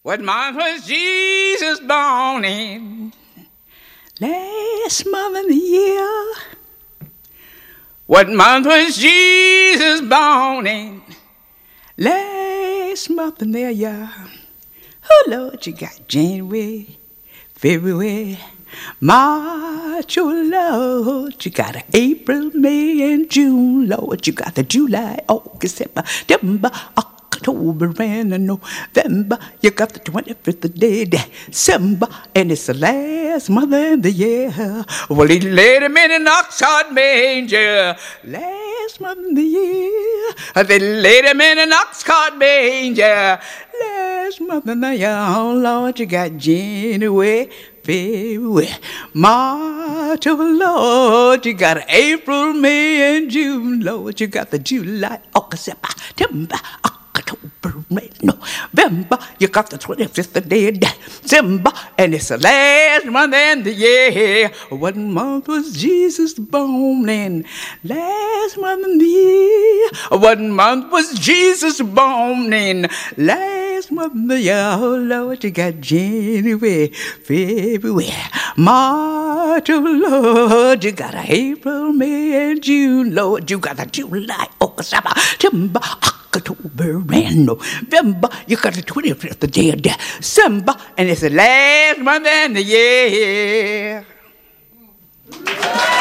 What month was Jesus born in? Last month of the year. What month was Jesus born in? Last month of the year. Oh Lord, you got January, February, March, oh Lord, you got April, May, and June, Lord, you got the July, August, September, October, and November, you got the 25th of December, and it's the last month of the year. Well, he laid him in an ox-hard manger, last month of the year. They laid him in an ox-hard manger, last month of the year. Oh Lord, you got January, February, March, oh Lord, you got April, May, and June, Lord, you got the July, August, September, October, November, you got the 25th of December, and it's the last month in the year. What month was Jesus born in? Last month in the year. What month was Jesus born in? Last month in the year. Oh Lord, you got January, February, March, oh Lord, you got April, May, and June, Lord, you got the July, August, September, October, and November, you got the 25th of December, and it's the last month in the year.